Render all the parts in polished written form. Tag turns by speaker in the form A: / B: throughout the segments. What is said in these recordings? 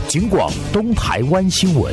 A: 警广东台湾新闻。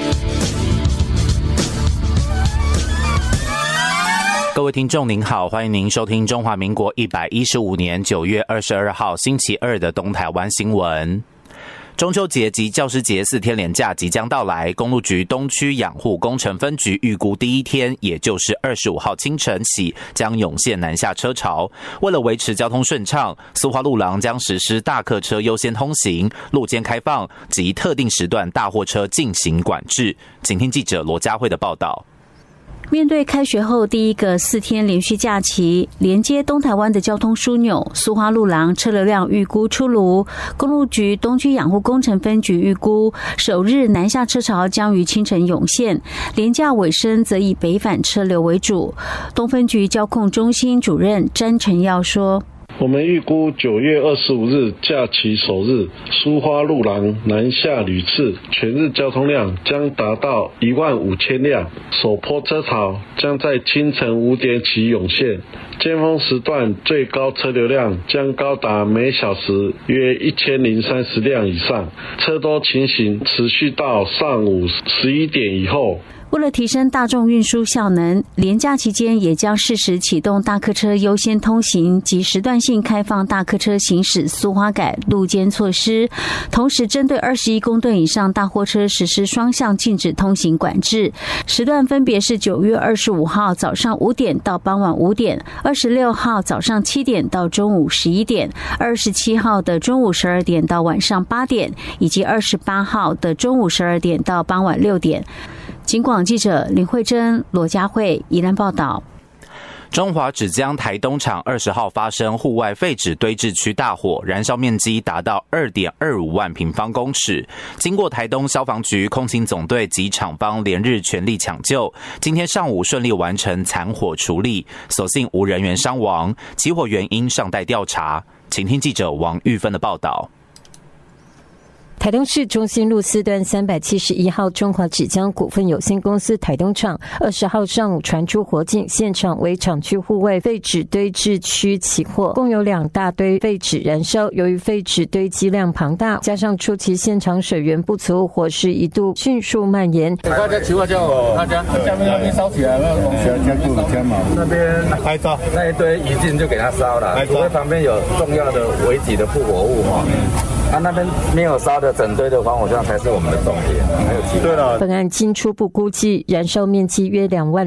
A: 各位听众您好，欢迎您收听中华民国115年9月22号星期二的东台湾新闻。中秋节及教师节4天连假即将到来，公路局东区养护工程分局预估第一天，也就是25号清晨起，将涌现南下车潮。为了维持交通顺畅，苏花路廊将实施大客车优先通行、路肩开放及特定时段大货车进行管制。请听记者罗佳慧的报道。
B: 面对开学后第一个4天连续假期，连接东台湾的交通枢纽苏花路廊车流量预估出炉。公路局东区养护工程分局预估，首日南下车潮将于清晨涌现，连假尾声则以北返车流为主。东分局交控中心主任詹成耀说，
C: 我们预估9月25日假期首日，苏花路廊南下屡次全日交通量将达到15000辆，首波车潮将在清晨5点起涌现，尖峰时段最高车流量将高达每小时约1030辆以上，车多情形持续到上午11点以后。
B: 为了提升大众运输效能，连假期间也将适时启动大客车优先通行及时段性开放大客车行驶苏花改路肩措施，同时针对21公吨以上大货车实施双向禁止通行管制，时段分别是9月25号早上5点到傍晚5点，26号早上7点到中午11点，27号的中午12点到晚上8点，以及28号的中午12点到傍晚6点。警广记者林慧珍、罗佳慧宜兰报道。
A: 中华纸浆台东厂20号发生户外废纸堆置区大火，燃烧面积达到 2.25 万平方公尺。经过台东消防局、空勤总队及厂方连日全力抢救，今天上午顺利完成残火处理，所幸无人员伤亡，起火原因尚待调查。请听记者王玉芬的报道。
D: 台东市中心路4段371号中华纸浆股份有限公司台东厂20号上午传出火警，现场为厂区户外废纸堆置区起火，共有2大堆废纸燃烧。由于废纸堆积量庞大，加上初期现场水源不足，火势一度迅速蔓延。
E: 大家求叫大家下面那边烧起来了，那边拍照那一堆一进就给它烧了，除非旁边有重要的危急的复火物哈。那边没有烧的整堆的防火巷才是我们的重点，还有其他。对了，
D: 本案经初步估计，燃烧面积约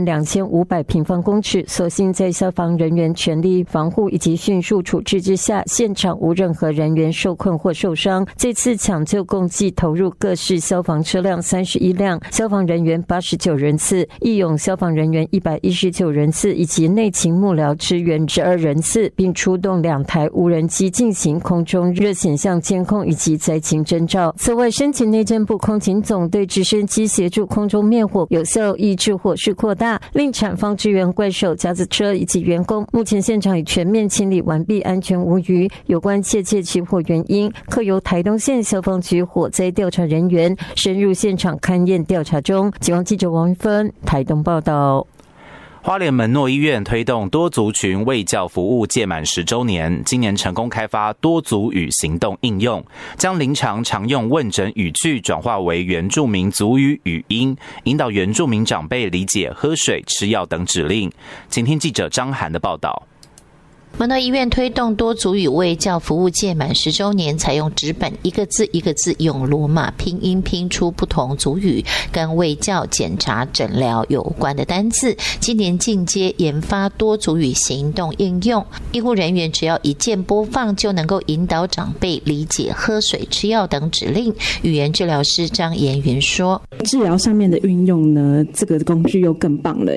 D: 22500平方公尺，所幸在消防人员全力防护以及迅速处置之下，现场无任何人员受困或受伤。这次抢救共计投入各式消防车辆31辆，消防人员89人次，义勇消防人员119人次，以及内勤幕僚支援12人次，并出动2台无人机进行空中热显像监控以及灾情征兆。此外，申请内政部空勤总队直升机协助空中灭火，有效抑制火势扩大，令厂方支援怪手甲子车以及员工。目前现场已全面清理完毕，安全无虞。有关确切起火原因，可由台东县消防局火灾调查人员深入现场勘验调查中。警方记者王玉芬台东报道。
A: 花莲门诺医院推动多族群卫教服务届满10周年，今年成功开发多族语行动应用，将临场常用问诊语句转化为原住民族语语音，引导原住民长辈理解喝水、吃药等指令。请听记者张涵的报道。
F: 门诺医院推动多族语卫教服务届满10周年，采用纸本一个字一个字用罗马拼音拼出不同族语跟卫教、检查、诊疗有关的单字。今年进阶研发多族语行动应用，医护人员只要一键播放，就能够引导长辈理解喝水、吃药等指令。语言治疗师张延云说：“
G: 治疗上面的运用呢，这个工具又更棒了，